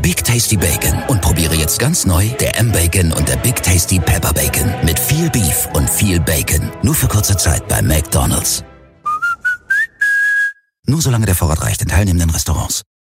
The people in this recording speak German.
Big Tasty Bacon und probiere jetzt ganz neu der M-Bacon und der Big Tasty Pepper Bacon mit viel Beef und viel Bacon. Nur für kurze Zeit bei McDonald's. Nur solange der Vorrat reicht in teilnehmenden Restaurants.